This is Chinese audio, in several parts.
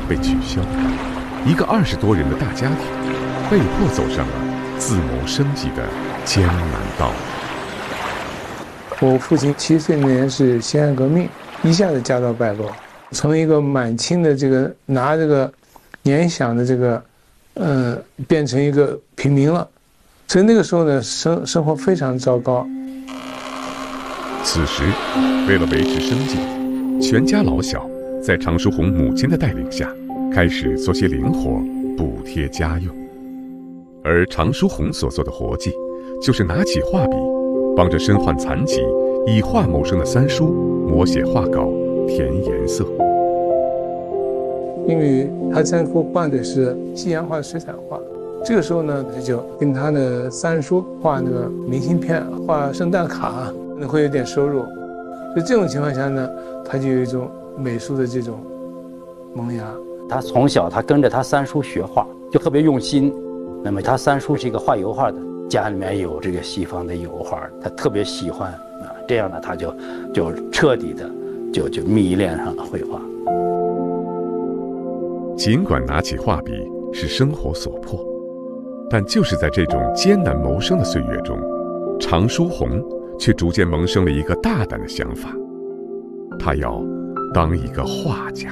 被取消，一个20多人的大家庭被迫走上了自谋生计的艰难道路。 我父亲7岁那年是辛亥革命，一下子家道败落，从一个满清的这个拿这个年饷的这个变成一个平民了，所以那个时候呢生活非常糟糕。 此时为了维持生计，全家老小在常书鸿母亲的带领下开始做些零活补贴家用。而常书鸿所做的活计就是拿起画笔，帮着身患残疾以画谋生的三叔摹写画稿填颜色。 因为他三叔画的是西洋画水彩画，这个时候呢他就跟他的三叔画那个明信片，画圣诞卡，会有点收入。所以这种情况下呢，他就有一种美术的这种萌芽。 他从小他跟着他三叔学画，就特别用心。那么他三叔是一个画油画的，家里面有这个西方的油画，他特别喜欢啊，这样呢他就彻底的就迷恋上了绘画。 尽管拿起画笔是生活所迫，但就是在这种艰难谋生的岁月中，常书鸿却逐渐萌生了一个大胆的想法，他要当一个画家。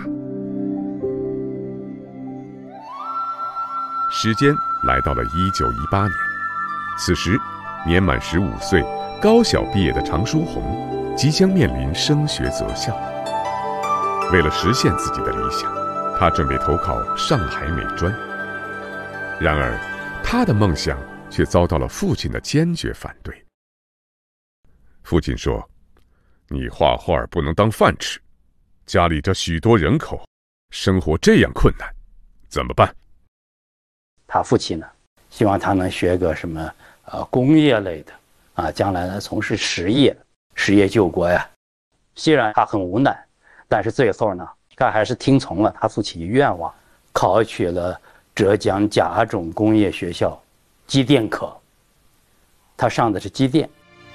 时间来到了1918年，此时年满15岁、高小毕业的常书鸿即将面临升学择校。为了实现自己的理想，他准备投考上海美专。然而，他的梦想却遭到了父亲的坚决反对。父亲说：“你画画不能当饭吃，家里这许多人口，生活这样困难，怎么办？” 他父亲呢，希望他能学个什么工业类的啊，将来呢从事实业救国呀。虽然他很无奈，但是最后呢，他还是听从了他父亲的愿望，考取了浙江甲种工业学校机电科。他上的是机电。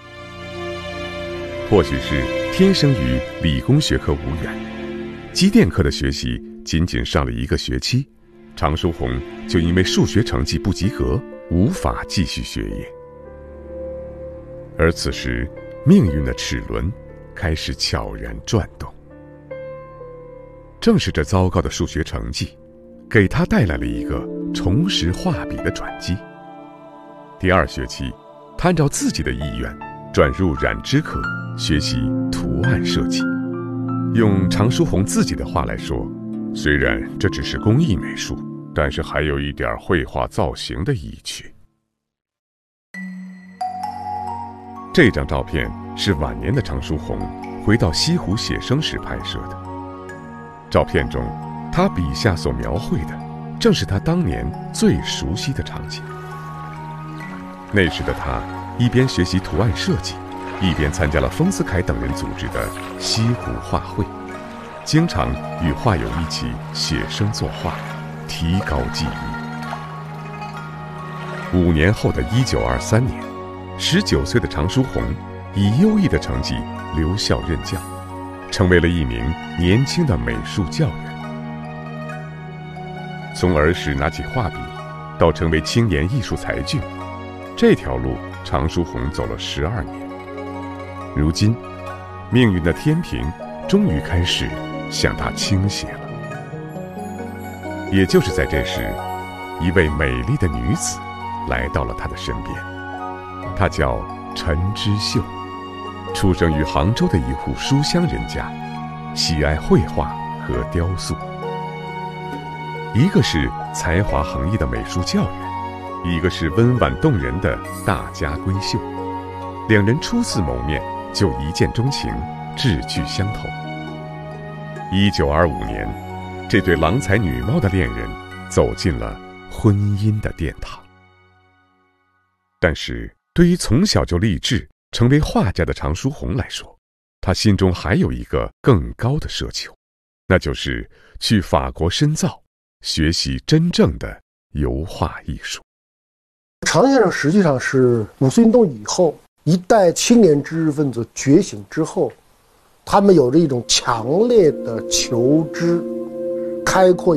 或许是天生与理工学科无缘，机电科的学习仅仅上了1个学期，常书鸿就因为数学成绩不及格，无法继续学业。而此时，命运的齿轮开始悄然转动。正是这糟糕的数学成绩，给他带来了一个重拾画笔的转机。第2学期，他按照自己的意愿转入染织科，学习图案设计。用常书鸿自己的话来说，虽然这只是工艺美术，但是还有一点绘画造型的意趣。这张照片是晚年的常书鸿回到西湖写生时拍摄的。照片中，他笔下所描绘的正是他当年最熟悉的场景。那时的他一边学习图案设计，一边参加了丰斯恺等人组织的西湖画会，经常与画友一起写生作画，提高技艺。5年后的1923年，19岁的常书鸿以优异的成绩留校任教，成为了一名年轻的美术教员。从儿时拿起画笔到成为青年艺术才俊，这条路常书鸿走了12年。如今，命运的天平终于开始向他倾斜了。也就是在这时，一位美丽的女子来到了他的身边，她叫陈之秀，出生于杭州的一户书香人家，喜爱绘画和雕塑。一个是才华横溢的美术教员，一个是温婉动人的大家闺秀。2人初次谋面就一见钟情，志趣相投。1925年，这对郎才女貌的恋人走进了婚姻的殿堂。但是对于从小就立志成为画家的常书鸿来说，他心中还有一个更高的奢求，那就是去法国深造，学习真正的油画艺术。 常先生实际上是五四运动以后一代青年知识分子觉醒之后，他们有着一种强烈的求知、开阔